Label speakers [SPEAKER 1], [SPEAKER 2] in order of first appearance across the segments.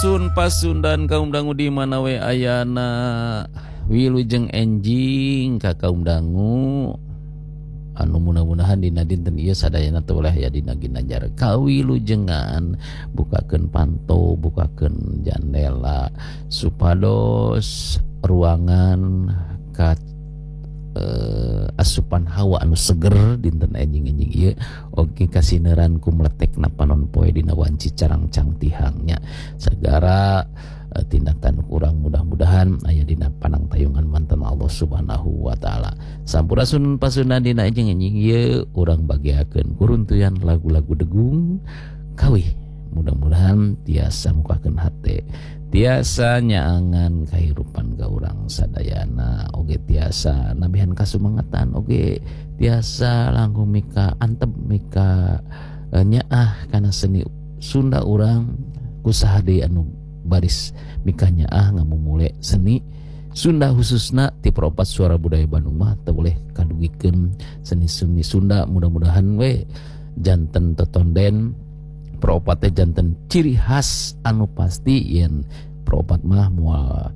[SPEAKER 1] Sampurasun pasundan kaum dangu di mana we ayana wilujeng enjing ka kaum dangu anu mudah-mudahan dina dinten ieu sadayana teh oleh aya dina ginanjar kawilujengan bukakeun panto bukakeun jandela supados ruangan ka asupan hawa anu seger dinten enjing-enjing ieu oge kasineran ku meletekna panon poe dina wanci carang-cang tihangnya sagara tindakan kurang mudah-mudahan aya dina panangtayungan manten Allah Subhanahu wa taala. Sampurasun pasundan dina enjing-enjing ieu urang bagiakeun kuruntuyan lagu-lagu degung kawih mudah-mudahan tiasa mukakeun hate tiasa nyaangan kahirupan ka urang sadayana oge tiasa nabihan kasumangatan oge tiasa langkung mika antep mika nyaah kana seni Sunda urang kusaha deui anu baris mika nyaah ngamumule seni Sunda khususna ti Peropat Suara Budaya Bandung mah teu boleh kadugikeun seni-seni Sunda mudah-mudahan we janten totonden Peropat teh janten ciri khas anu pasti yen Peropat mah moal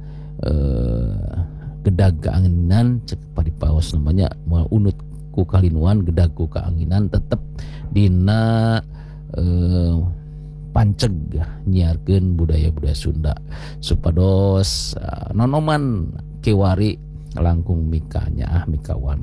[SPEAKER 1] gedag keanginan cek padipaos namanya moal unut ku kalinuan gedag ku keanginan tetep dina panceg nyiarkeun budaya-budaya Sunda supados nonoman kiwari langkung mika nyaah mika wan